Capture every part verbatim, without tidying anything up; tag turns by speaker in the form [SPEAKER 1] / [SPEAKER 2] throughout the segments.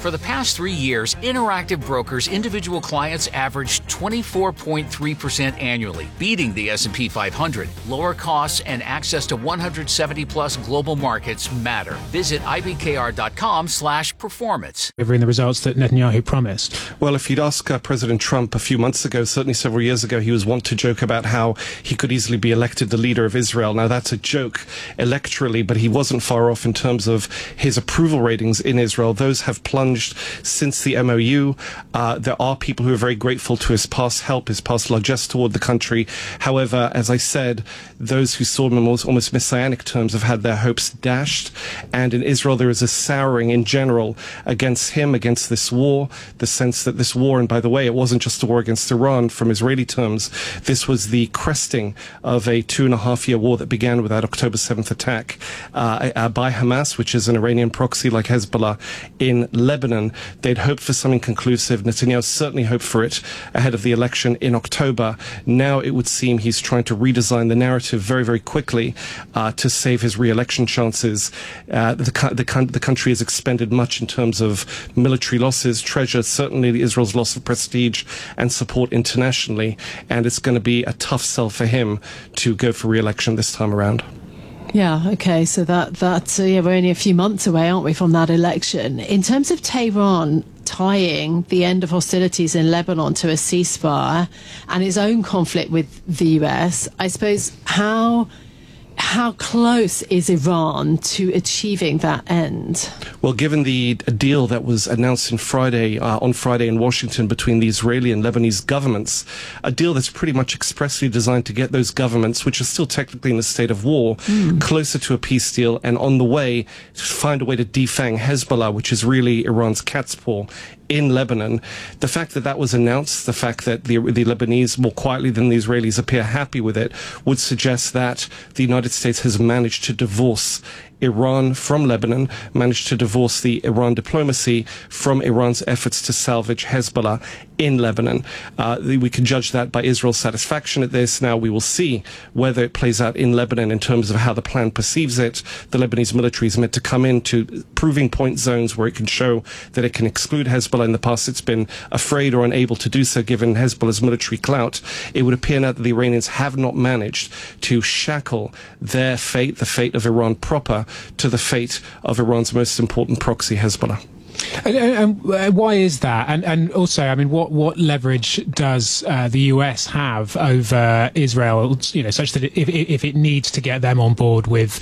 [SPEAKER 1] For the past three years, Interactive Brokers individual clients averaged twenty-four point three percent annually, beating the S and P five hundred. Lower costs and access to one hundred seventy plus global markets matter. Visit I B K R dot com slash performance.
[SPEAKER 2] Delivering the results that Netanyahu promised.
[SPEAKER 3] Well, if you'd ask uh, President Trump a few months ago, certainly several years ago, he was wont to joke about how he could easily be elected the leader of Israel. Now, that's a joke electorally, but he wasn't far off in terms of his approval ratings in Israel. Those have plunged since the M O U. Uh, there are people who are very grateful to his past help, his past largesse toward the country. However, as I said, those who saw him in almost, almost messianic terms have had their hopes dashed. And in Israel, there is a souring in general against him, against this war, the sense that this war, and by the way, it wasn't just a war against Iran from Israeli terms, this was the cresting of a two and a half year war that began with that October seventh attack uh, uh, by Hamas, which is an Iranian proxy like Hezbollah in Lebanon. They'd hoped for something conclusive. Netanyahu certainly hoped for it ahead of the election in October. Now it would seem he's trying to redesign the narrative very, very quickly uh, to save his re-election chances. Uh, the, the, the country has expended much in terms of military losses, treasure, certainly Israel's loss of prestige and support internationally, and it's going to be a tough sell for him to go for re-election this time around.
[SPEAKER 4] Yeah, okay, so that, that uh, yeah, we're only a few months away, aren't we, from that election. In terms of Tehran tying the end of hostilities in Lebanon to a ceasefire and its own conflict with the U S, I suppose, how... How close is Iran to achieving that end?
[SPEAKER 3] Well, given the deal that was announced in Friday, uh, on Friday in Washington between the Israeli and Lebanese governments, a deal that's pretty much expressly designed to get those governments, which are still technically in a state of war, mm. closer to a peace deal, and on the way to find a way to defang Hezbollah, which is really Iran's cat's paw in Lebanon. The fact that that was announced, the fact that the, the Lebanese, more quietly than the Israelis, appear happy with it, would suggest that the United States has managed to divorce Iran from Lebanon, managed to divorce the Iran diplomacy from Iran's efforts to salvage Hezbollah in Lebanon. Uh, we can judge that by Israel's satisfaction at this. Now we will see whether it plays out in Lebanon in terms of how the plan perceives it. The Lebanese military is meant to come into proving point zones where it can show that it can exclude Hezbollah. In the past, it's been afraid or unable to do so given Hezbollah's military clout. It would appear now that the Iranians have not managed to shackle their fate, the fate of Iran proper, to the fate of Iran's most important proxy, Hezbollah.
[SPEAKER 2] And, and why is that? And, and also, I mean, what, what leverage does uh, the U S have over Israel? You know, such that if, if it needs to get them on board with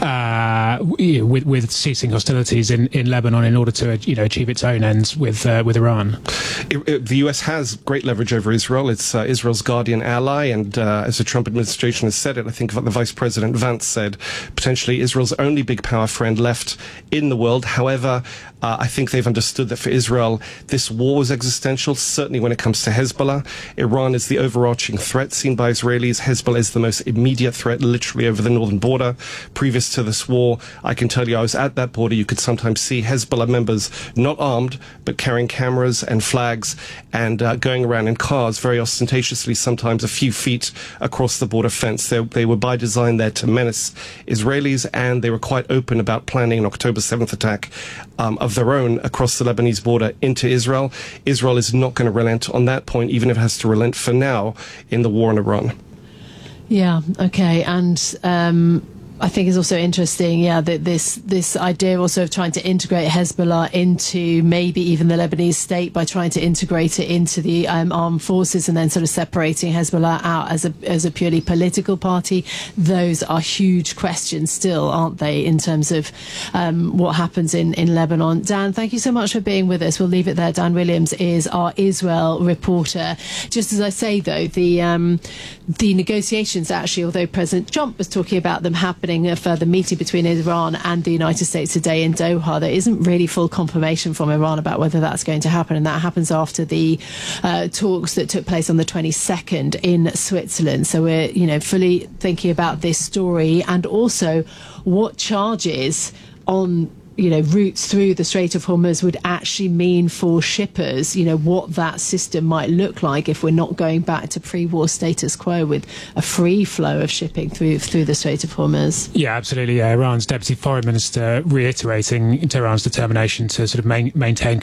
[SPEAKER 2] uh, with, with ceasing hostilities in, in Lebanon in order to you know achieve its own ends with uh, with Iran?
[SPEAKER 3] It, it, the U S has great leverage over Israel. It's uh, Israel's guardian ally, and uh, as the Trump administration has said it, I think the Vice President Vance said, potentially Israel's only big power friend left in the world. However, uh, I think they've understood that for Israel, this war is existential, certainly when it comes to Hezbollah. Iran is the overarching threat seen by Israelis. Hezbollah is the most immediate threat, literally over the northern border. Previous to this war, I can tell you I was at that border. You could sometimes see Hezbollah members, not armed, but carrying cameras and flags and uh, going around in cars very ostentatiously, sometimes a few feet across the border fence. They, they were by design there to menace Israelis, and they were quite open about planning an October seventh attack um, of their own across the Lebanese border into Israel. Israel is not going to relent on that point, even if it has to relent for now in the war in Iran.
[SPEAKER 4] Yeah, okay, and um, I think it's also interesting, yeah, that this this idea also of trying to integrate Hezbollah into maybe even the Lebanese state by trying to integrate it into the um, armed forces and then sort of separating Hezbollah out as a as a purely political party. Those are huge questions still, aren't they, in terms of um, what happens in, in Lebanon. Dan, thank you so much for being with us. We'll leave it there. Dan Williams is our Israel reporter. Just as I say, though, the um, the negotiations actually, although President Trump was talking about them happening, a further meeting between Iran and the United States today in Doha, there isn't really full confirmation from Iran about whether that's going to happen, and that happens after the uh, talks that took place on the twenty-second in Switzerland. So we're, you know, fully thinking about this story and also what charges on you know, routes through the Strait of Hormuz would actually mean for shippers, you know, what that system might look like if we're not going back to pre-war status quo with a free flow of shipping through through the Strait of Hormuz.
[SPEAKER 2] Yeah, absolutely. Yeah. Iran's Deputy Foreign Minister reiterating Tehran's determination to sort of main, maintain